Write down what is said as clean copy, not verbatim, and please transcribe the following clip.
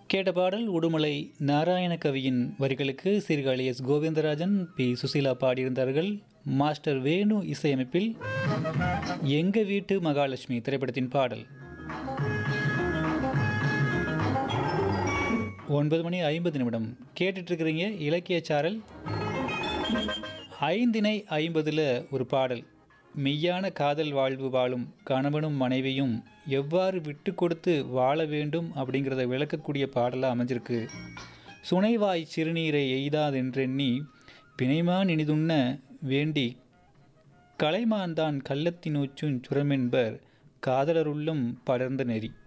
கேட்ட பாடல் உடுமலை நாராயண கவியின் வரிகளுக்கு Sirkazhi S Govindarajan B Susheela பாடியிருந்தார்கள். Master வேணு இசையமைப்பில் எங்க வீட்டு மகாலட்சுமி திரைப்படத்தின் பாடல். 9:50 கேட்டுட்டு இருக்கிறீங்க இலக்கிய சாரல். 5:50 ஒரு பாடல். மெய்யான காதல் வாழ்வு வாழும் கணவனும் மனைவியும் எவ்வாறு விட்டு கொடுத்து வாழ வேண்டும் அப்படிங்கிறத விளக்கக்கூடிய பாடலாக அமைஞ்சிருக்கு. சுனைவாய் சிறுநீரை எய்தாதென்றெண்ணி பிணைமான் இனிதுண்ண வேண்டி கலைமான்தான் கள்ளத்தினூச்சும் சுரமென்பர் காதலருள்ளும் படர்ந்த நெறி.